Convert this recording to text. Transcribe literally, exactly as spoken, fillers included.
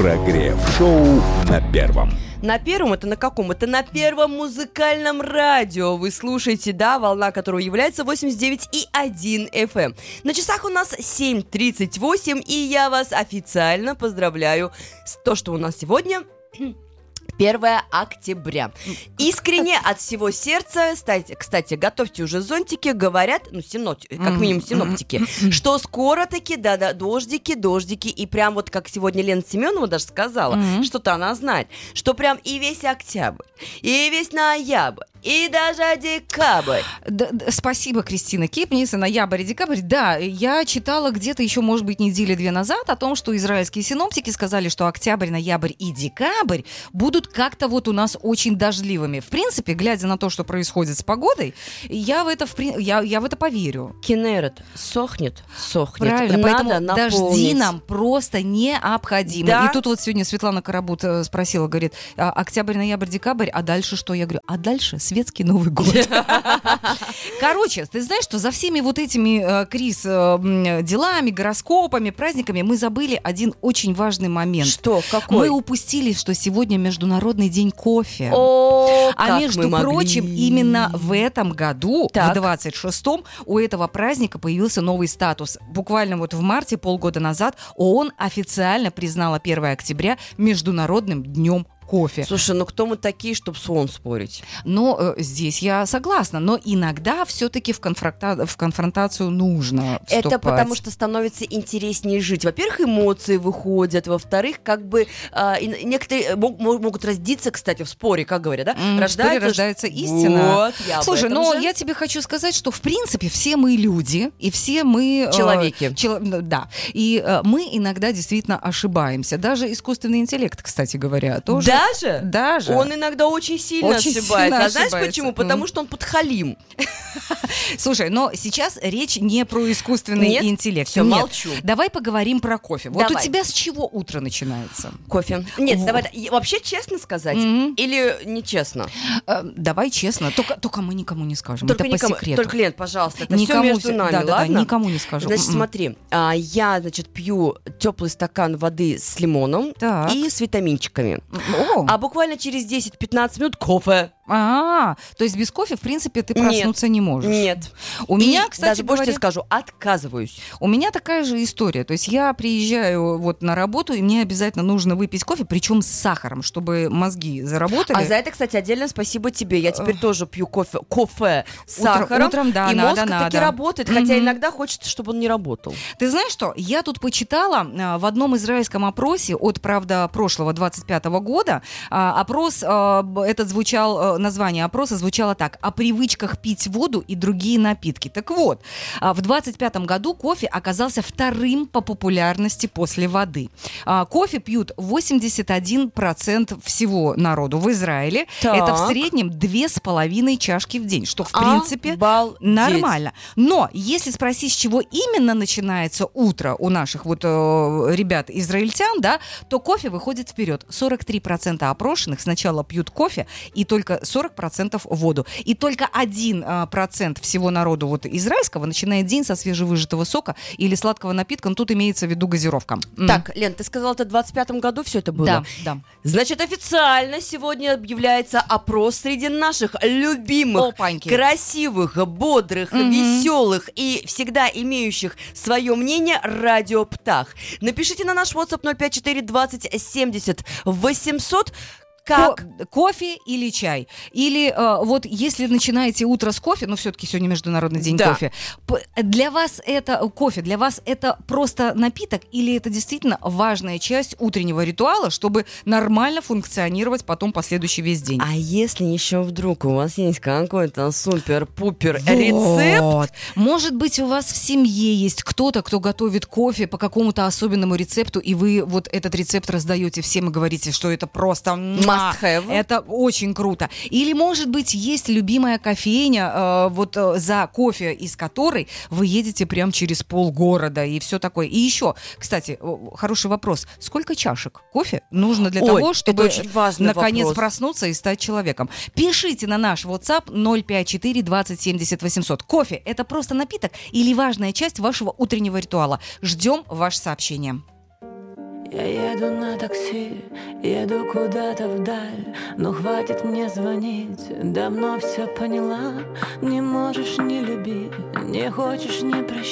Прогрев-шоу на Первом. На Первом? Это на каком? Это на Первом музыкальном радио. Вы слушаете, да, волна которого является восемьдесят девять и один эф эм. На часах у нас семь тридцать восемь, и я вас официально поздравляю с то, что у нас сегодня... первое октября. Искренне от всего сердца, кстати, кстати, готовьте уже зонтики, говорят, ну, синопти, как минимум синоптики, что скоро-таки, да-да, дождики, дождики, и прям вот как сегодня Лена Семенова даже сказала, что-то она знает, что прям и весь октябрь, и весь ноябрь, и даже декабрь. Да, да, спасибо, Кристина Кипнис, ноябрь и декабрь. Да, я читала где-то еще, может быть, недели две назад о том, что израильские синоптики сказали, что октябрь, ноябрь и декабрь будут как-то вот у нас очень дождливыми. В принципе, глядя на то, что происходит с погодой, я в это, в, я, я в это поверю. Кенерет сохнет, сохнет. Правильно, надо поэтому наполнить. Дожди нам просто необходимы. Да? И тут вот сегодня Светлана Карабут спросила, говорит, октябрь, ноябрь, декабрь, а дальше что? Я говорю, а дальше светский Новый год. Короче, ты знаешь, что за всеми вот этими, Крис, делами, гороскопами, праздниками мы забыли один очень важный момент. Что? Какой? Мы упустили, что сегодня Международный день кофе. О, а как между мы прочим, могли. именно в этом году, Так. в двадцать шестом, у этого праздника появился новый статус. Буквально вот в марте, полгода назад, ООН официально признала первое октября Международным днем кофе. Слушай, ну кто мы такие, чтобы с ООН спорить? Но э, здесь я согласна, но иногда все-таки в, конфронта... в конфронтацию нужно вступать. Это потому что становится интереснее жить. Во-первых, эмоции выходят, во-вторых, как бы э, и некоторые мог, могут родиться, кстати, в споре, как говорят, да? Mm, рождается, в споре рождается истина. Вот, я Слушай, но же. я тебе хочу сказать, что в принципе все мы люди, и все мы... Человеки. Э, чело... Да. И э, мы иногда действительно ошибаемся. Даже искусственный интеллект, кстати говоря, тоже... Даже? Даже. Он иногда очень сильно Очень ошибается. сильно а знаешь ошибается. почему? Потому Mm. что он подхалим. Слушай, но сейчас речь не про искусственный Нет? интеллект. Всё, Нет. молчу. Давай поговорим про кофе. Вот Давай. у тебя с чего утро начинается? Кофе. Нет, Во. давай, и вообще честно сказать Мгм. или нечестно? Э, давай честно. Только, только мы никому не скажем. Только это никому, по секрету. только, Лен, пожалуйста, это Никому все между се- нами, да, да, да, ладно? никому не скажу. Значит, М-м. смотри, а, я, значит, пью теплый стакан воды с лимоном Так. и с витаминчиками. О. А буквально через десять-пятнадцать минут кофе. А, то есть без кофе, в принципе, ты проснуться не можешь. Нет. У меня, И кстати даже больше говоря, тебе скажу, отказываюсь. у меня такая же история. То есть я приезжаю вот на работу, и мне обязательно нужно выпить кофе, причем с сахаром, чтобы мозги заработали. А за это, кстати, отдельно спасибо тебе. Я теперь тоже пью кофе, кофе с Утром- сахаром. утром, да, и надо, мозг таки надо. работает, хотя Мгм. иногда хочется, чтобы он не работал. Ты знаешь что? Я тут почитала а, в одном израильском опросе от, правда, прошлого двадцать пятого года. А, опрос, а, б- этот звучал, а, название опроса звучало так: о привычках пить воду и другие напитки. Так вот, а, в двадцать пятом году кофе оказался вторым по популярности после воды. А, кофе пьют восемьдесят один процент всего народу в Израиле. Так. Это в среднем две с половиной чашки в день, что в принципе Обалдеть. нормально. Но если спросить, с чего именно начинается утро у наших вот э, ребят-израильтян, да, то кофе выходит вперед. сорок три процента опрошенных сначала пьют кофе, и только сорок процентов воду. И только один процент всего народу вот израильского начинает день со свежевыжатого сока или сладкого напитка, но тут имеется в виду газировка. М. Так, Лен, ты сказала, это в двадцать пятом году все это было? Да, да. Значит, официально сегодня объявляется опрос среди наших любимых, Опаньки. красивых, бодрых, Мгм. веселых и всегда имеющих свое мнение радиоптах. Напишите на наш WhatsApp ноль пять четыре двадцать семьдесят восемьсот. Как? Ко- кофе или чай? Или э, вот если начинаете утро с кофе, ну все-таки сегодня Международный день Да. кофе, п- для вас это кофе, для вас это просто напиток или это действительно важная часть утреннего ритуала, чтобы нормально функционировать потом последующий весь день? А если еще вдруг у вас есть какой-то супер-пупер рецепт? Вот. Может быть, у вас в семье есть кто-то, кто готовит кофе по какому-то особенному рецепту, и вы вот этот рецепт раздаете всем и говорите, что это просто... Must have. Это очень круто. Или, может быть, есть любимая кофейня, э, вот э, за кофе из которой вы едете прям через полгорода и все такое. И еще, кстати, э, хороший вопрос. Сколько чашек кофе нужно для Ой, того, это чтобы очень важный наконец вопрос. проснуться и стать человеком? Пишите на наш WhatsApp ноль пять четыре двадцать семьдесят восемьсот. Кофе – это просто напиток или важная часть вашего утреннего ритуала? Ждем ваше сообщение. Я еду на такси, еду куда-то вдаль, но хватит мне звонить, давно все поняла. Не можешь не любить, не хочешь не прощать.